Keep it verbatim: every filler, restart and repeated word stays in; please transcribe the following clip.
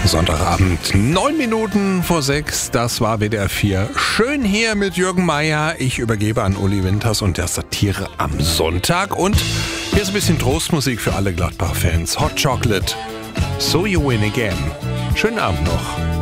Sonntagabend, neun Minuten vor sechs, das war W D R vier. Schön hier mit Jürgen Meier. Ich übergebe an Uli Winters und der Satire am Sonntag. Und hier ist ein bisschen Trostmusik für alle Gladbach-Fans. Hot Chocolate, So You Win Again. Schönen Abend noch.